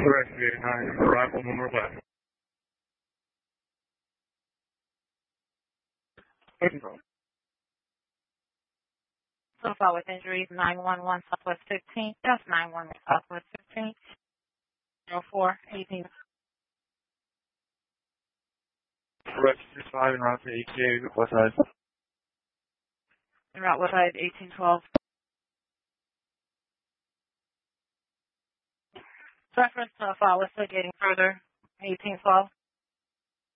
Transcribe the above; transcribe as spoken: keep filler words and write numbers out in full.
Correct, eighty-nine, arrival number left. So far with injuries, nine one one Southwest fifteen. That's nine one one Southwest fifteen. zero four eighteen. Correct, six five and route to E T A, west side. En route Westside eighteen twelve. Reference to file Westside getting further eighteen twelve.